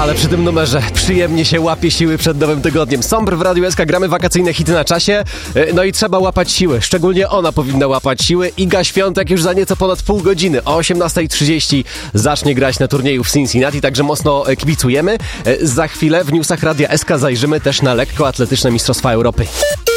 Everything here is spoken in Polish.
Ale przy tym numerze przyjemnie się łapie siły przed nowym tygodniem. Sombr w Radiu SK, gramy wakacyjne hity na czasie. No i trzeba łapać siły. Szczególnie ona powinna łapać siły. Iga Świątek już za nieco ponad pół godziny o 18:30 zacznie grać na turnieju w Cincinnati, także mocno kibicujemy. Za chwilę w newsach Radia SK zajrzymy też na lekkoatletyczne Mistrzostwa Europy.